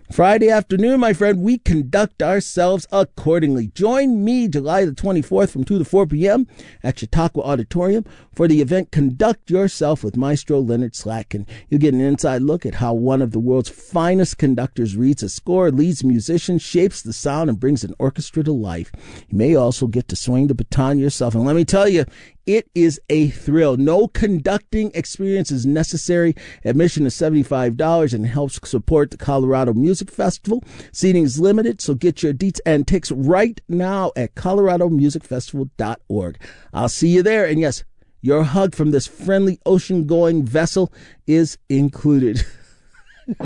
Friday afternoon, my friend, we conduct ourselves accordingly. Join me July the 24th from 2 to 4 p.m. at Chautauqua Auditorium for the event Conduct Yourself with Maestro Leonard Slatkin. You'll get an inside look at how one of the world's finest conductors reads a score, leads musicians, shapes the sound, and brings an orchestra to life. You may also get to swing the baton yourself. And let me tell you, it is a thrill. No conducting experience is necessary. Admission is $75 and helps support the Colorado Music Festival. Seating is limited, so get your deets and tickets right now at coloradomusicfestival.org. I'll see you there. And yes, your hug from this friendly ocean-going vessel is included.